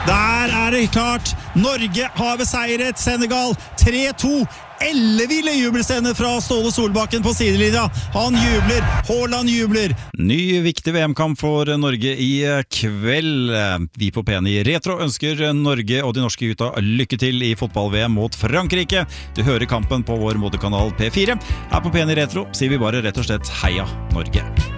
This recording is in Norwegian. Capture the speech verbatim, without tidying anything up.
Der er det klart. Norge har beseiret Senegal tre to. Elleville jubelscene fra Ståle Solbakken på sidelinja. Han jubler, Haaland jubler. Ny viktig V M-kamp for Norge i kveld. Vi på P N i Retro ønsker Norge og de norske gutta lykke til i fotball-V M mot Frankrike. Du hører kampen på vår moderkanal P fire. Her på P N i Retro sier vi bare rett og slett heia Norge.